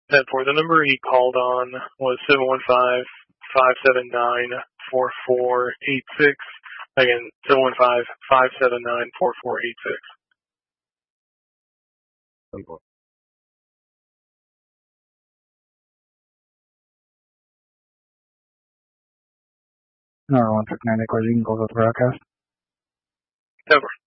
10-4. The number he called on was 715-579-4486. Again, 715-579-4486. 10-4. No, 159 Echo, you can go to the broadcast. 10-4.